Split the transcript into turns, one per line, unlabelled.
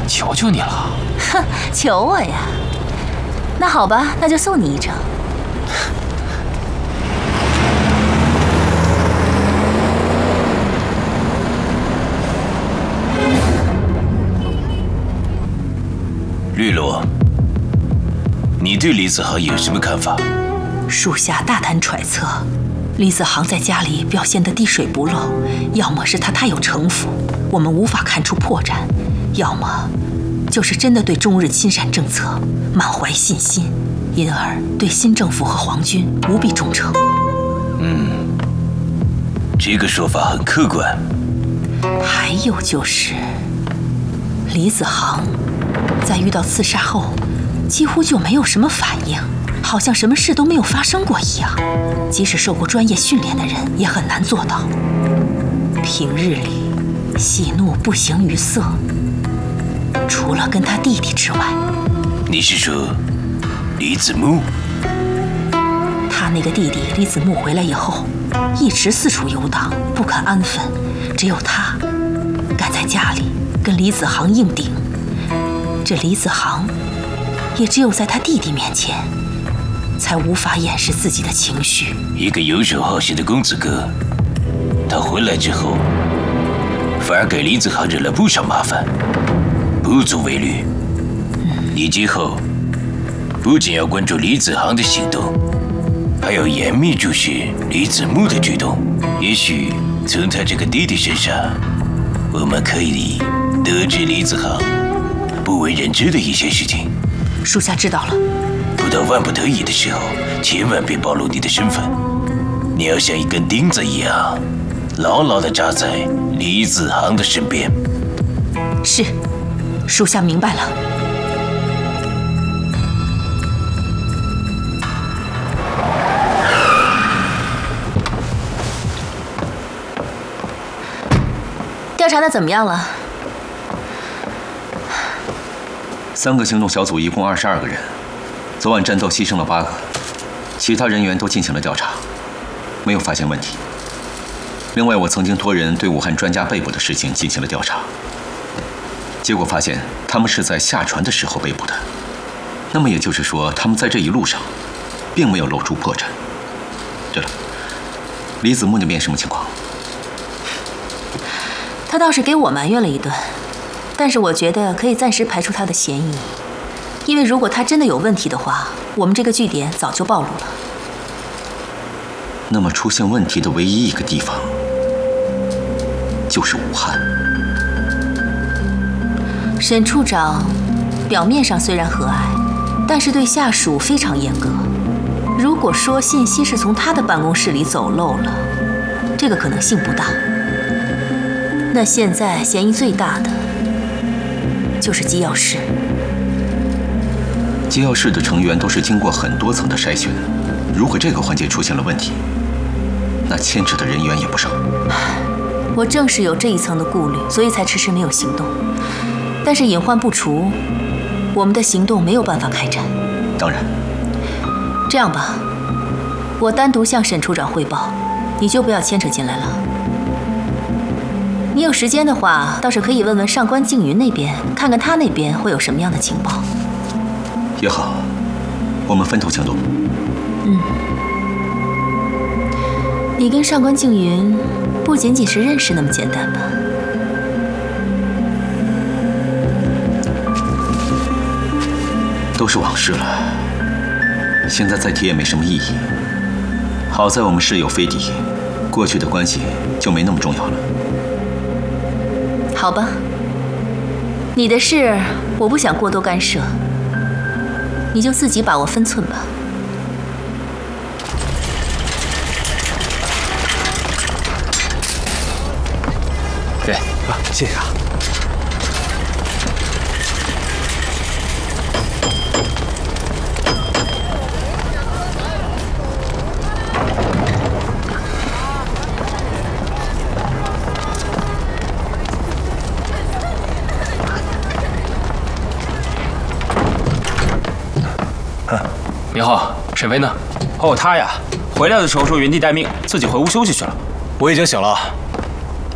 求求你了。
哼，求我呀？那好吧，那就送你一程。
绿萝，你对李子航有什么看法？
属下大胆揣测，李子航在家里表现得滴水不漏，要么是他太有城府，我们无法看出破绽，要么就是真的对中日亲善政策满怀信心，因而对新政府和皇军无比忠诚。
这个说法很客观。
还有就是，李子航在遇到刺杀后，几乎就没有什么反应，好像什么事都没有发生过一样。即使受过专业训练的人，也很难做到。平日里喜怒不形于色，除了跟他弟弟之外。
你是说李子木？
他那个弟弟李子木回来以后，一直四处游荡，不肯安分，只有他敢在家里跟李子航硬顶。这李子航也只有在他弟弟面前，才无法掩饰自己的情绪。
一个游手好闲的公子哥，他回来之后，反而给李子航惹了不少麻烦，不足为虑。你今后不仅要关注李子航的行动，还要严密注视李子木的举动。也许从他这个弟弟身上，我们可以得知李子航不为人知的一些事情。
属下知道了。
不到万不得已的时候，千万别暴露你的身份。你要像一根钉子一样，牢牢地扎在李子航的身边。
是，属下明白了。调查的怎么样了
？3个行动小组一共22个人，昨晚战斗牺牲了8个，其他人员都进行了调查，没有发现问题。另外，我曾经托人对武汉专家被捕的事情进行了调查，结果发现他们是在下船的时候被捕的。那么也就是说，他们在这一路上并没有露出破绽。对了，李子木那边什么情况？
他倒是给我埋怨了一顿，但是我觉得可以暂时排除他的嫌疑，因为如果他真的有问题的话，我们这个据点早就暴露了。
那么出现问题的唯一一个地方就是武汉。
沈处长表面上虽然和蔼，但是对下属非常严格。如果说信息是从他的办公室里走漏了，这个可能性不大。那现在嫌疑最大的就是机要室。
机要室的成员都是经过很多层的筛选，如果这个环节出现了问题，那牵扯的人员也不少。
我正是有这一层的顾虑，所以才迟迟没有行动。但是隐患不除，我们的行动没有办法开展。
当然。
这样吧，我单独向沈处长汇报，你就不要牵扯进来了。你有时间的话，倒是可以问问上官静云那边，看看他那边会有什么样的情报。
也好，我们分头行动。
你跟上官静云不仅仅是认识那么简单吧？
都是往事了，现在再提也没什么意义。好在我们是有飞敌，过去的关系就没那么重要了。
好吧，你的事我不想过多干涉，你就自己把握分寸吧。
对，谢谢啊。
你好，沈飞呢？哦，他呀，回来的时候说原地待命，自己回屋休息去了。
我已经醒了，